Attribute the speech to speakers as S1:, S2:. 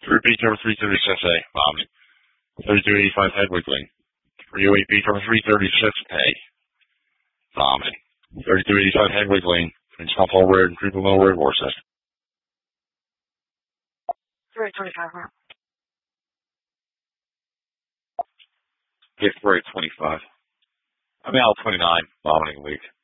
S1: 3B cover 336A, vomiting. 3285 head wiggling. 308B cover 336A, vomiting. 3285 head wiggling. Stop all rear and creep below rear vortex.
S2: 325.
S1: Fifth rate 25. I'm out 29, vomiting weak.